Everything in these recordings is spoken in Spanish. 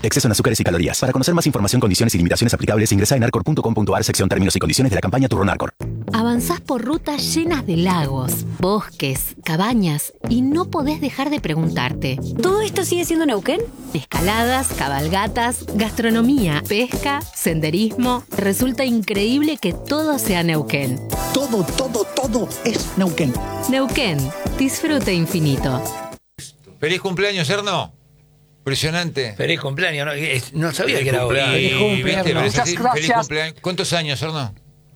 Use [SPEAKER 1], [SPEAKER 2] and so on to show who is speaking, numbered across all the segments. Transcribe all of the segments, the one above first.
[SPEAKER 1] Exceso en azúcares y calorías. Para conocer más información, condiciones y limitaciones aplicables, ingresa en arcor.com.ar, sección términos y condiciones de la campaña Turrón Arcor.
[SPEAKER 2] Avanzás por rutas llenas de lagos, bosques, cabañas y no podés dejar de preguntarte:
[SPEAKER 3] ¿todo esto sigue siendo Neuquén?
[SPEAKER 2] Escaladas, cabalgatas, gastronomía, pesca, senderismo. Resulta increíble que todo sea Neuquén.
[SPEAKER 4] Todo es Neuquén.
[SPEAKER 2] Neuquén, disfrute infinito.
[SPEAKER 5] ¡Feliz cumpleaños, Erno! Impresionante.
[SPEAKER 6] Feliz cumpleaños, no sabía que era hoy.
[SPEAKER 5] Feliz cumpleaños.
[SPEAKER 4] Muchas gracias.
[SPEAKER 5] Feliz cumpleaños. ¿Cuántos años, Erno?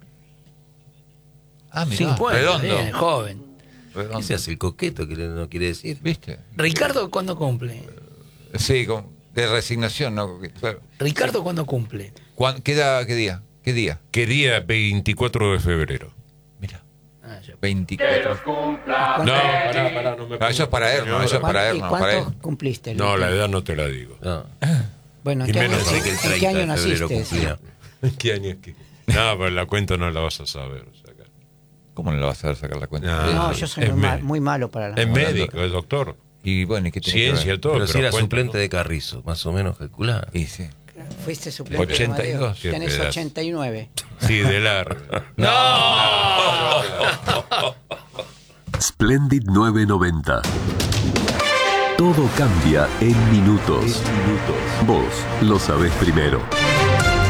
[SPEAKER 5] Ah, mirá,
[SPEAKER 6] 50,
[SPEAKER 5] redondo.
[SPEAKER 6] bien, joven.
[SPEAKER 5] Redondo.
[SPEAKER 7] Ese es el coqueto que no quiere decir.
[SPEAKER 5] ¿Viste?
[SPEAKER 6] Ricardo, ¿cuándo cumple?
[SPEAKER 5] Sí, de resignación, ¿no?
[SPEAKER 6] Ricardo, ¿cuándo cumple?
[SPEAKER 5] ¿Qué día? ¿Qué día?
[SPEAKER 8] ¿Qué día? 24 de febrero.
[SPEAKER 5] Mira,
[SPEAKER 6] Ah, ya.
[SPEAKER 5] 24.
[SPEAKER 8] No, pará, no me
[SPEAKER 5] Eso es para Erno, eso es para
[SPEAKER 4] ¿Y
[SPEAKER 5] Erno. Para él.
[SPEAKER 4] cuánto cumpliste?
[SPEAKER 8] No, la edad no te la digo.
[SPEAKER 7] No.
[SPEAKER 4] Bueno,
[SPEAKER 8] Y menos
[SPEAKER 7] Sé que el
[SPEAKER 4] ¿en
[SPEAKER 7] 30
[SPEAKER 4] qué año
[SPEAKER 7] de febrero
[SPEAKER 4] naciste?
[SPEAKER 7] cumplía.
[SPEAKER 8] ¿Qué año es que? No, pero la cuenta no la vas a saber. Sacar.
[SPEAKER 5] ¿Cómo no le vas a sacar la cuenta?
[SPEAKER 8] No.
[SPEAKER 4] No, yo soy
[SPEAKER 8] Es
[SPEAKER 4] muy malo para la
[SPEAKER 8] Es médico, es doctor.
[SPEAKER 5] Y bueno, ¿y qué tiene que ver?
[SPEAKER 8] Ciencia, todo.
[SPEAKER 7] Pero si era
[SPEAKER 8] cuenta,
[SPEAKER 7] suplente
[SPEAKER 8] ¿no?
[SPEAKER 7] de Carrizo, más o menos calculado.
[SPEAKER 5] Y sí.
[SPEAKER 4] Fuiste suplente.
[SPEAKER 5] 82,
[SPEAKER 4] de Amadeo. Tenés
[SPEAKER 8] qué pedazo.
[SPEAKER 4] 89.
[SPEAKER 8] Sí, de largo.
[SPEAKER 9] Splendid 990. Todo cambia en minutos. Vos lo sabés primero.